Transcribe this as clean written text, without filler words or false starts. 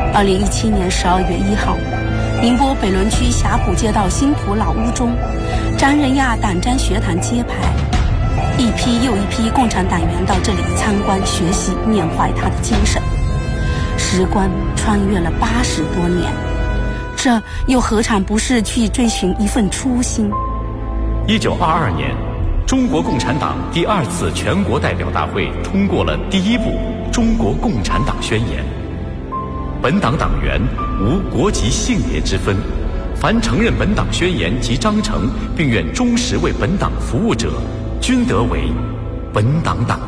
2017年12月1号，宁波北仑区峡谷街道新浦老屋中，张仁亚党章学堂揭牌，一批又一批共产党员到这里参观学习，缅怀他的精神。时光穿越了80多年，这又何尝不是去追寻一份初心 ？1922年，中国共产党第2次全国代表大会通过了第1部《中国共产党宣言》。本党党员无国籍性别之分，凡承认本党宣言及章程并愿忠实为本党服务者，均得为本党党